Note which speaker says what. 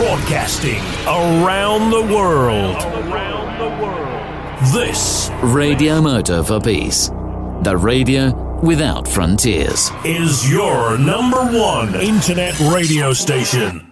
Speaker 1: Broadcasting around the world. This
Speaker 2: Radio Moto for Peace. The radio without frontiers.
Speaker 1: Is your number one internet radio station.